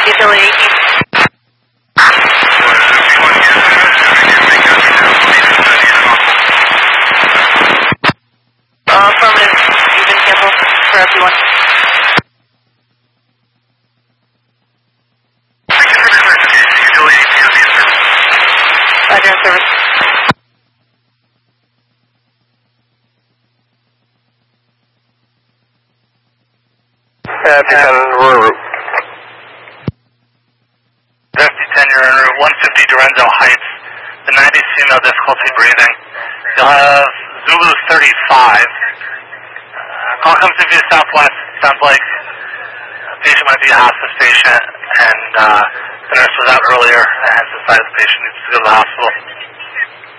Utility 18. Affirmative. You've been canceled for everyone. Roger, in service. FD10, we're en route. FD10, you're en route 150 Dorenzo Heights. The 90's female, difficulty breathing. You'll have Zulu 35. Call comes to view southwest. Sounds like the patient might be a hospice patient, and the nurse was out earlier and has decided the patient needs to go to the hospital.